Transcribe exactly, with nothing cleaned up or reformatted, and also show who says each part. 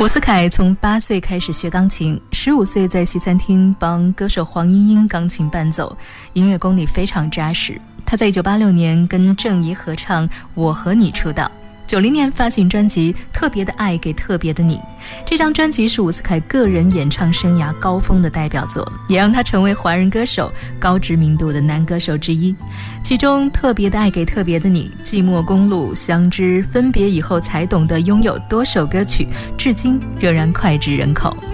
Speaker 1: 伍思凯从八岁开始学钢琴，十五岁在西餐厅帮歌手黄莺莺钢琴伴奏，音乐功底非常扎实。他在一九八六年跟郑怡合唱《我和你》出道，九零年发行专辑《特别的爱给特别的你》，这张专辑是伍思凯个人演唱生涯高峰的代表作，也让他成为华人歌手高知名度的男歌手之一。其中《特别的爱给特别的你》、《寂寞公路》、《相知》、分别以后才懂得拥有多首歌曲，至今仍然脍炙人口。